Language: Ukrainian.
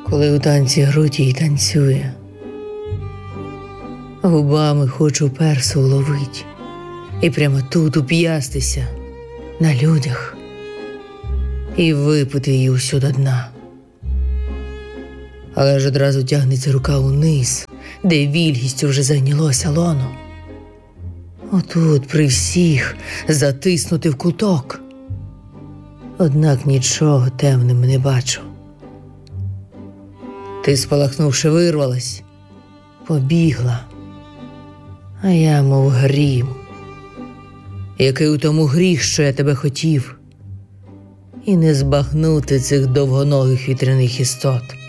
коли у танці грудь їй танцює. Губами хочу персу уловить і прямо тут уп'ястися на людях і випити її усю до дна. Але ж одразу тягнеться рука униз, де вільгістю вже зайнялося лоно. Отут при всіх затиснути в куток. Однак нічого темним не бачу. Ти, спалахнувши, вирвалась, побігла, а я, мов грім. Який у тому гріх, що я тебе хотів, і не збагнути цих довгоногих вітряних істот.